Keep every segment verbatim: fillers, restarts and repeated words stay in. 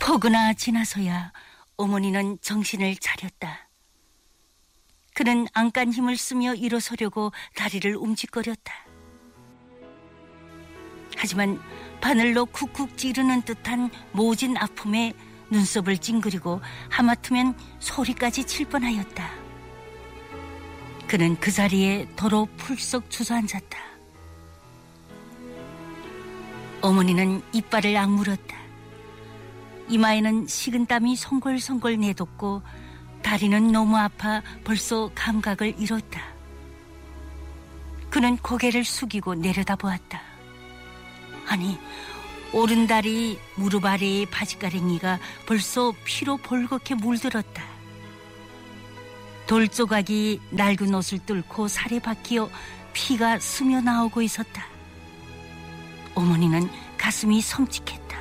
포근아 지나서야 어머니는 정신을 차렸다. 그는 안간 힘을 쓰며 일어서려고 다리를 움직거렸다. 하지만 바늘로 쿡쿡 찌르는 듯한 모진 아픔에 눈썹을 찡그리고 하마터면 소리까지 칠 뻔하였다. 그는 그 자리에 도로 풀썩 주저앉았다. 어머니는 이빨을 악물었다. 이마에는 식은땀이 송골송골 내돋고 다리는 너무 아파 벌써 감각을 잃었다. 그는 고개를 숙이고 내려다보았다. 아니, 오른다리 무릎 아래의 바지가랭이가 벌써 피로 볼겋게 물들었다. 돌조각이 낡은 옷을 뚫고 살에 박히어 피가 스며 나오고 있었다. 어머니는 가슴이 섬찟했다.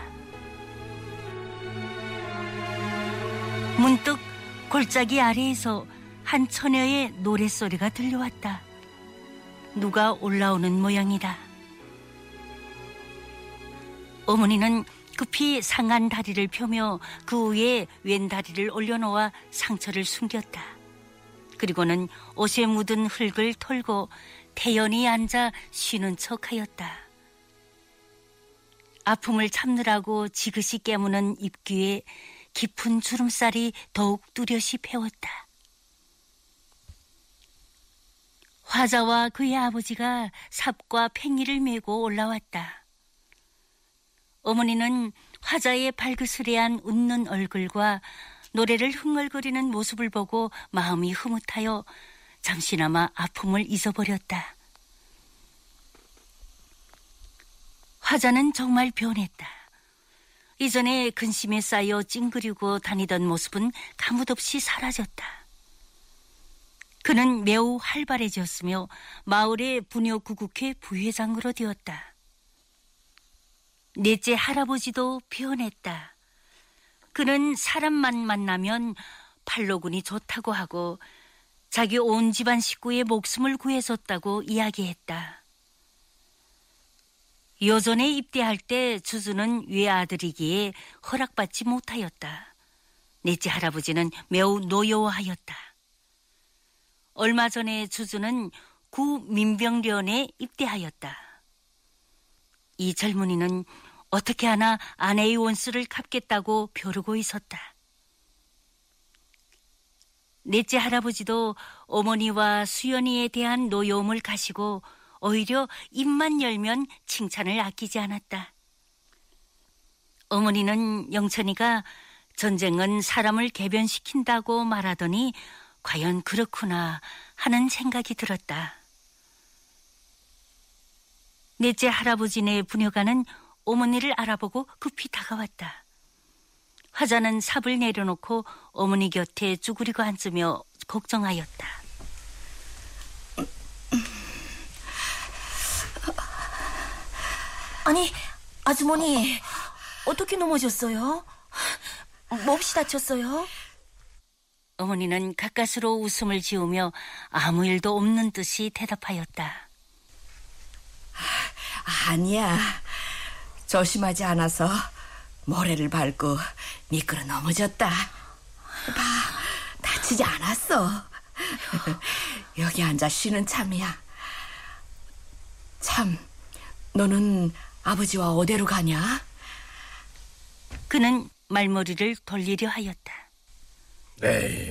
문득 골짜기 아래에서 한 처녀의 노랫소리가 들려왔다. 누가 올라오는 모양이다. 어머니는 급히 상한 다리를 펴며 그 위에 왼 다리를 올려놓아 상처를 숨겼다. 그리고는 옷에 묻은 흙을 털고 태연히 앉아 쉬는 척하였다. 아픔을 참느라고 지그시 깨무는 입귀에 깊은 주름살이 더욱 뚜렷이 배웠다. 화자와 그의 아버지가 삽과 팽이를 메고 올라왔다. 어머니는 화자의 발그스레한 웃는 얼굴과 노래를 흥얼거리는 모습을 보고 마음이 흐뭇하여 잠시나마 아픔을 잊어버렸다. 화자는 정말 변했다. 이전에 근심에 쌓여 찡그리고 다니던 모습은 가뭇없이 사라졌다. 그는 매우 활발해졌으며 마을의 부녀구국회 부회장으로 되었다. 넷째 할아버지도 변했다. 그는 사람만 만나면 팔로군이 좋다고 하고 자기 온 집안 식구의 목숨을 구해줬다고 이야기했다. 요전에 입대할 때 주주는 외아들이기에 허락받지 못하였다. 넷째 할아버지는 매우 노여워하였다. 얼마 전에 주주는 구 민병련에 입대하였다. 이 젊은이는 어떻게 하나 아내의 원수를 갚겠다고 벼르고 있었다. 넷째 할아버지도 어머니와 수연이에 대한 노여움을 가시고 오히려 입만 열면 칭찬을 아끼지 않았다. 어머니는 영천이가 전쟁은 사람을 개변시킨다고 말하더니 과연 그렇구나 하는 생각이 들었다. 넷째 할아버지네 부녀가는 어머니를 알아보고 급히 다가왔다. 화자는 삽을 내려놓고 어머니 곁에 쭈그리고 앉으며 걱정하였다. 아니, 아주머니, 어떻게 넘어졌어요? 몹시 다쳤어요? 어머니는 가까스로 웃음을 지으며 아무 일도 없는 듯이 대답하였다. 아니야, 조심하지 않아서 모래를 밟고 미끄러 넘어졌다. 봐, 다치지 않았어. 여기 앉아 쉬는 참이야. 참, 너는 아버지와 어디로 가냐? 그는 말머리를 돌리려 하였다. 에이,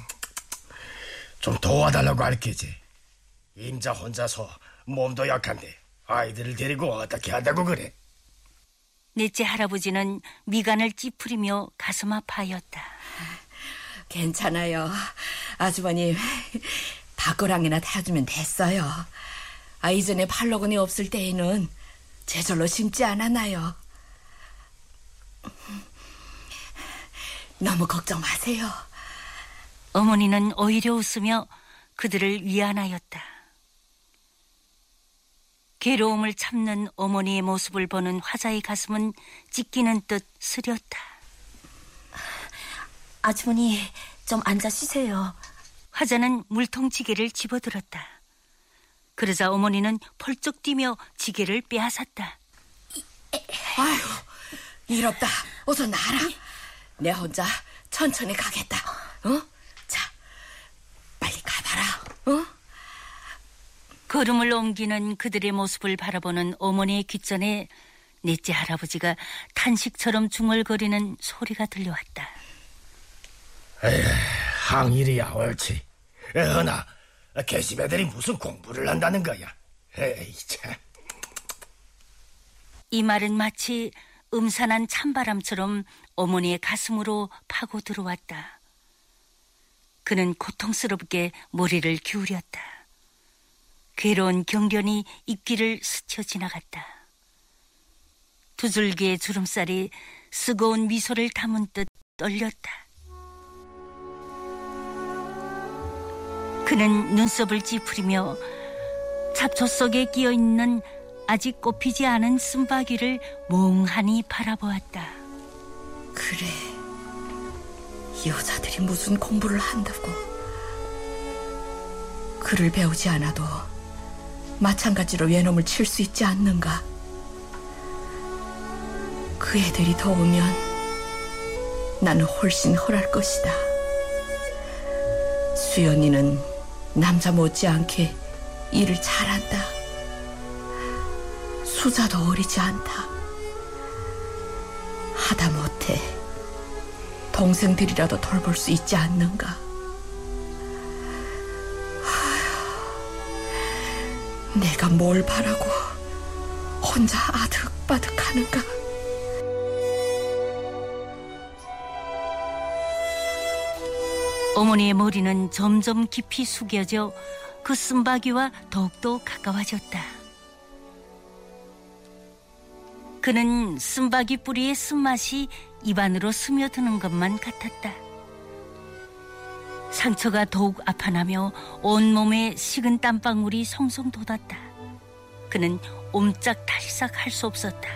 좀 도와달라고 할 게지. 임자 혼자서 몸도 약한데 아이들을 데리고 어떻게 한다고 그래? 넷째 할아버지는 미간을 찌푸리며 가슴 아파하였다. 괜찮아요. 아주머니 닭고랑이나 타주면 됐어요. 아, 이전에 팔로군이 없을 때에는 제절로 심지 않았나요? 너무 걱정 마세요. 어머니는 오히려 웃으며 그들을 위안하였다. 괴로움을 참는 어머니의 모습을 보는 화자의 가슴은 찢기는 듯 쓰렸다. 아주머니, 좀 앉아 쉬세요. 화자는 물통지게를 집어들었다. 그러자 어머니는 펄쩍 뛰며 지게를 빼앗았다. 아유, 이롭다. 어서 나라. 내 혼자 천천히 가겠다. 어? 자, 빨리 가봐라. 어? 걸음을 옮기는 그들의 모습을 바라보는 어머니의 귓전에 넷째 할아버지가 탄식처럼 중얼거리는 소리가 들려왔다. 에이, 항일이야, 옳지. 은하, 계집애들이 무슨 공부를 한다는 거야. 에이, 참. 이 말은 마치 음산한 찬바람처럼 어머니의 가슴으로 파고 들어왔다. 그는 고통스럽게 머리를 기울였다. 괴로운 경련이 입귀를 스쳐 지나갔다. 두 줄기의 주름살이 쓰거운 미소를 담은 듯 떨렸다. 그는 눈썹을 찌푸리며 잡초 속에 끼어있는 아직 꽃피지 않은 쓴바귀를 멍하니 바라보았다. 그래, 여자들이 무슨 공부를 한다고. 글을 배우지 않아도 마찬가지로 외놈을 칠 수 있지 않는가. 그 애들이 더우면 나는 훨씬 헐할 것이다. 수연이는 남자 못지않게 일을 잘한다. 수자도 어리지 않다. 하다못해 동생들이라도 돌볼 수 있지 않는가. 아휴, 내가 뭘 바라고 혼자 아득바득하는가. 어머니의 머리는 점점 깊이 숙여져 그 쓴바귀와 더욱더 가까워졌다. 그는 쓴바귀 뿌리의 쓴맛이 입안으로 스며드는 것만 같았다. 상처가 더욱 아파나며 온몸에 식은 땀방울이 송송 돋았다. 그는 옴짝달싹 할 수 없었다.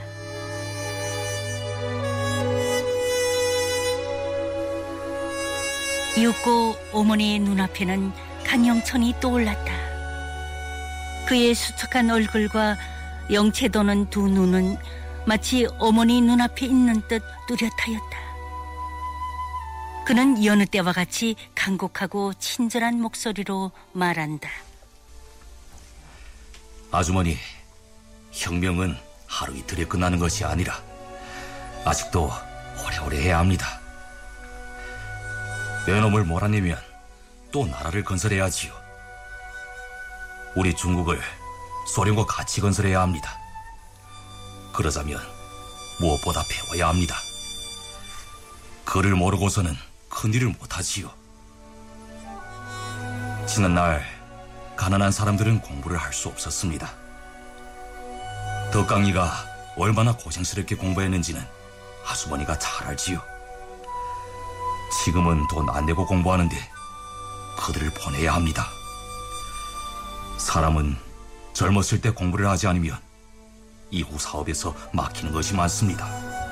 이윽고 어머니의 눈앞에는 강영천이 떠올랐다. 그의 수척한 얼굴과 영체 도는 두 눈은 마치 어머니 눈앞에 있는 듯 뚜렷하였다. 그는 여느 때와 같이 간곡하고 친절한 목소리로 말한다. 아주머니, 혁명은 하루 이틀에 끝나는 것이 아니라 아직도 오래오래 해야 합니다. 외놈을 몰아내면 또 나라를 건설해야지요. 우리 중국을 소련과 같이 건설해야 합니다. 그러자면 무엇보다 배워야 합니다. 글을 모르고서는 큰일을 못하지요. 지난날 가난한 사람들은 공부를 할 수 없었습니다. 덕강이가 얼마나 고생스럽게 공부했는지는 아주머니가 잘 알지요. 지금은 돈 안 내고 공부하는데 그들을 보내야 합니다. 사람은 젊었을 때 공부를 하지 않으면 이후 사업에서 막히는 것이 많습니다.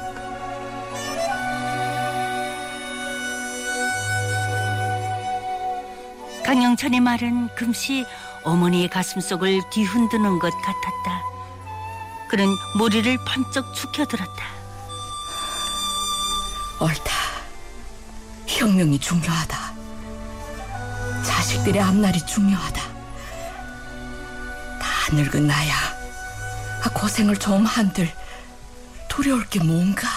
강영천의 말은 금시 어머니의 가슴속을 뒤흔드는 것 같았다. 그는 머리를 번쩍 축혀들었다. 옳다. 혁명이 중요하다. 자식들의 앞날이 중요하다. 다 늙은 나야. 고생을 좀 한들 두려울 게 뭔가.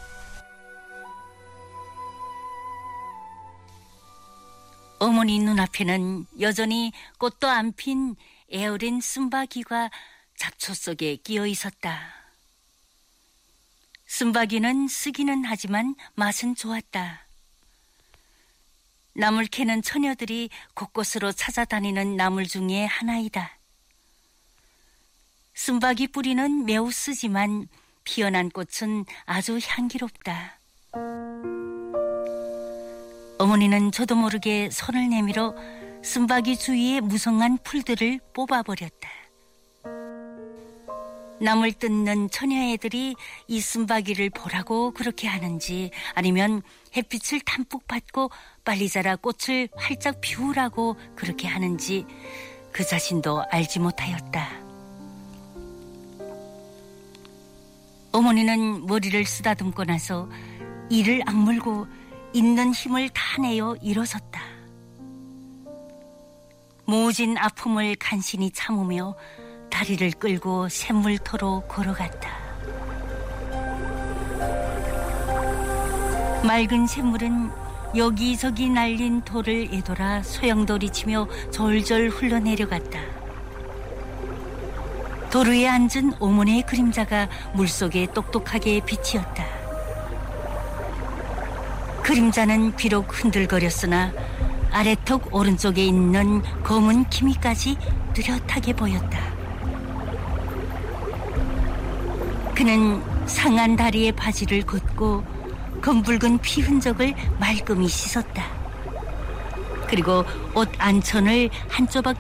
어머니 눈앞에는 여전히 꽃도 안 핀 애어린 쓴바귀가 잡초 속에 끼어 있었다. 쓴바귀는 쓰기는 하지만 맛은 좋았다. 나물 캐는 처녀들이 곳곳으로 찾아다니는 나물 중에 하나이다. 쓴바귀 뿌리는 매우 쓰지만 피어난 꽃은 아주 향기롭다. 어머니는 저도 모르게 손을 내밀어 쓴바귀 주위의 무성한 풀들을 뽑아버렸다. 나물 뜯는 처녀애들이 이 쓴바귀를 보라고 그렇게 하는지, 아니면 햇빛을 담뿍 받고 빨리 자라 꽃을 활짝 피우라고 그렇게 하는지 그 자신도 알지 못하였다. 어머니는 머리를 쓰다듬고 나서 이를 악물고 있는 힘을 다 내어 일어섰다. 모진 아픔을 간신히 참으며 다리를 끌고 샘물터로 걸어갔다. 맑은 샘물은 여기저기 날린 돌을 에돌아 소용돌이치며 졸졸 흘러내려갔다. 돌 위에 앉은 오문의 그림자가 물속에 똑똑하게 비치었다. 그림자는 비록 흔들거렸으나 아래턱 오른쪽에 있는 검은 기미까지 뚜렷하게 보였다. 그는 상한 다리에 바지를 걷고 검붉은 피 흔적을 말끔히 씻었다. 그리고 옷 안천을 한 조각